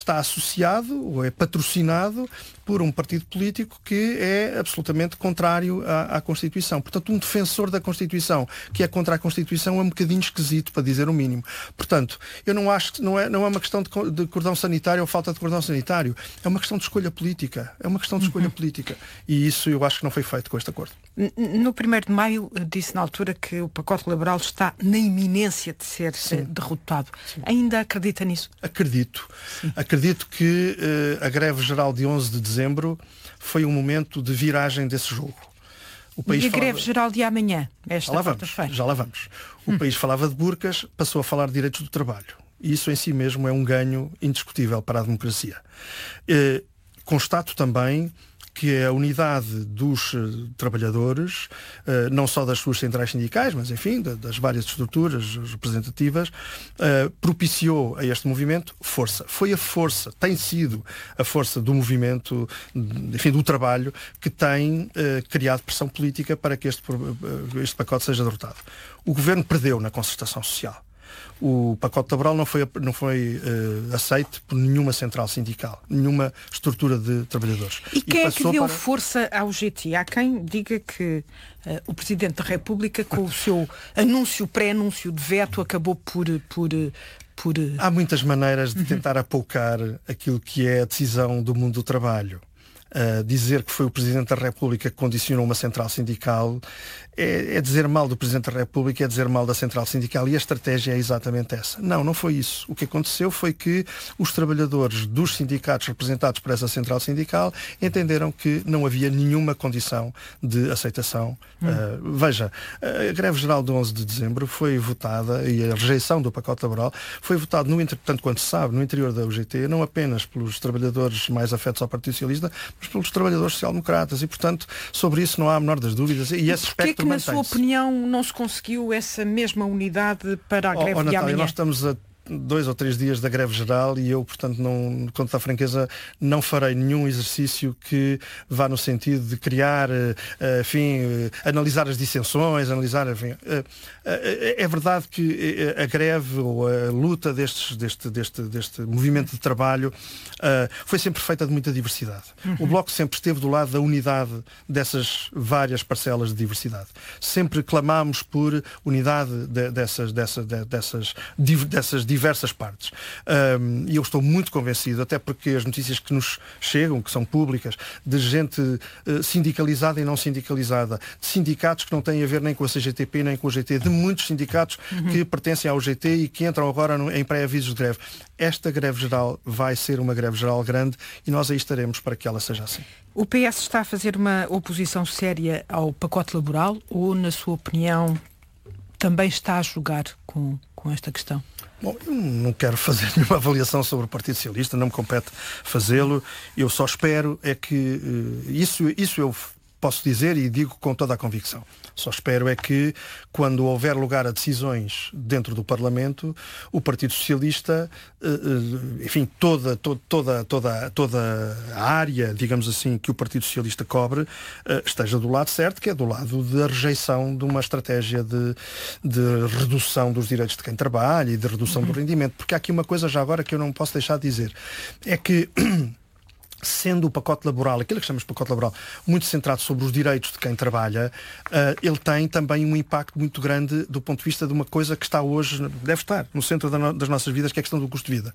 está associado ou é patrocinado por um partido político que é absolutamente contrário à Constituição. Portanto, um defensor da Constituição que é contra a Constituição é um bocadinho esquisito, para dizer o mínimo. Portanto, eu não acho que não é uma questão de cordão sanitário ou falta de cordão sanitário. É uma questão de escolha política. É uma questão de escolha política. E isso eu acho que não foi feito com este acordo. No 1º de maio, disse na altura que o pacote laboral está na iminência de ser derrotado. Sim. Ainda acredita nisso? Acredito. Sim. Acredito que a greve geral de 11 de dezembro foi um momento de viragem desse jogo. O país greve geral de amanhã, esta quarta-feira. Já lá vamos. O país falava de burcas, passou a falar de direitos do trabalho. E isso em si mesmo é um ganho indiscutível para a democracia. Constato também que a unidade dos trabalhadores, não só das suas centrais sindicais, mas enfim, das várias estruturas representativas, propiciou a este movimento força. Foi a força, tem sido a força do movimento, enfim, do trabalho, que tem criado pressão política para que este pacote seja derrotado. O governo perdeu na concertação social. O pacote laboral não foi aceito por nenhuma central sindical, nenhuma estrutura de trabalhadores. E quem é que deu força ao GT? Há quem diga que o Presidente da República, com o seu pré-anúncio de veto, acabou por... Há muitas maneiras de tentar apoucar aquilo que é a decisão do mundo do trabalho. Dizer que foi o Presidente da República que condicionou uma central sindical é dizer mal do Presidente da República, é dizer mal da central sindical, e a estratégia é exatamente essa. Não foi isso. O que aconteceu foi que os trabalhadores dos sindicatos representados por essa central sindical entenderam que não havia nenhuma condição de aceitação. Veja, a greve geral de 11 de dezembro foi votada, e a rejeição do pacote laboral foi votada, portanto, quanto se sabe, no interior da UGT, não apenas pelos trabalhadores mais afetos ao Partido Socialista, mas pelos trabalhadores social-democratas, e portanto sobre isso não há a menor das dúvidas, e esse espectro mantém-se. Na sua opinião, não se conseguiu essa mesma unidade para a greve de Natália, amanhã? Nós estamos a 2 ou 3 dias da greve geral e eu, portanto, com toda a franqueza, não farei nenhum exercício que vá no sentido de criar, analisar as dissensões, é verdade que a greve ou a luta deste movimento de trabalho foi sempre feita de muita diversidade. O Bloco sempre esteve do lado da unidade dessas várias parcelas de diversidade. Sempre clamámos por unidade dessas diversas partes. E eu estou muito convencido, até porque as notícias que nos chegam, que são públicas, de gente sindicalizada e não sindicalizada, de sindicatos que não têm a ver nem com a CGTP nem com o GT, de muitos sindicatos que pertencem ao GT e que entram agora em pré-avisos de greve. Esta greve geral vai ser uma greve geral grande e nós aí estaremos para que ela seja assim. O PS está a fazer uma oposição séria ao pacote laboral ou, na sua opinião, também está a jogar com esta questão? Bom, eu não quero fazer nenhuma avaliação sobre o Partido Socialista, não me compete fazê-lo. Eu só espero é que isso eu posso dizer e digo com toda a convicção. Só espero é que, quando houver lugar a decisões dentro do Parlamento, o Partido Socialista, enfim, toda a área, digamos assim, que o Partido Socialista cobre, esteja do lado certo, que é do lado da rejeição de uma estratégia de redução dos direitos de quem trabalha e de redução do rendimento. Porque há aqui uma coisa já agora que eu não posso deixar de dizer. É que sendo o pacote laboral, aquilo que chamamos de pacote laboral, muito centrado sobre os direitos de quem trabalha, ele tem também um impacto muito grande do ponto de vista de uma coisa que está hoje, deve estar no centro das nossas vidas, que é a questão do custo de vida.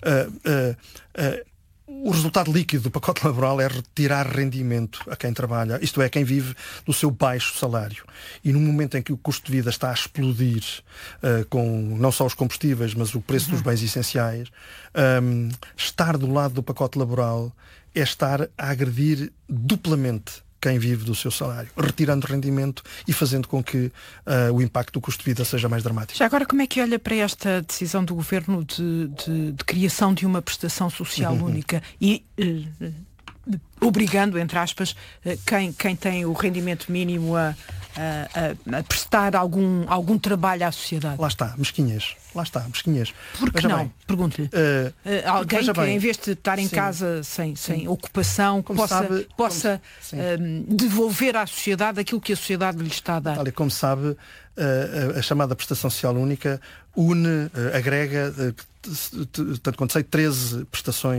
O resultado líquido do pacote laboral é retirar rendimento a quem trabalha, isto é, quem vive do seu baixo salário. E no momento em que o custo de vida está a explodir, com não só os combustíveis, mas o preço dos bens essenciais, estar do lado do pacote laboral é estar a agredir duplamente quem vive do seu salário, retirando rendimento e fazendo com que o impacto do custo de vida seja mais dramático. Já agora, como é que olha para esta decisão do Governo de criação de uma prestação social única e obrigando, entre aspas, quem tem o rendimento mínimo a prestar algum trabalho à sociedade? Lá está, mesquinhez. Por que não? Pergunto-lhe. Alguém que em vez de estar em casa sem ocupação, possa devolver à sociedade aquilo que a sociedade lhe está a dar. Olha, como sabe, a chamada prestação social única agrega, tanto quanto sei, 13 prestações